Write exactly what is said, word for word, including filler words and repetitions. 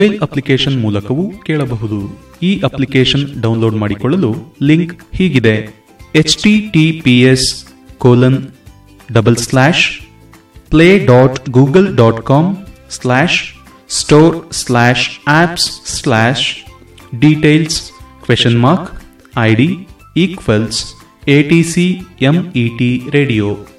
Mobile application ಮೂಲಕವೂ ಕೇಳಬಹುದು. ಈ ಅಪ್ಲಿಕೇಶನ್ ಡೌನ್ಲೋಡ್ ಮಾಡಿಕೊಳ್ಳಲು ಲಿಂಕ್ ಹೀಗಿದೆ: H T T P S colon double slash play dot Google dot com slash store slash apps slash details question mark I D equals A T C M E T radio.